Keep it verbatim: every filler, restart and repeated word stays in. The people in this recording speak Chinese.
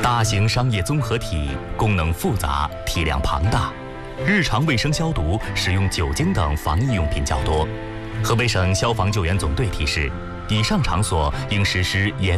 大型商业综合体，功能复杂，体量庞大，日常卫生消毒使用酒精等防疫用品较多。河北省消防救援总队提示，以上场所应实施严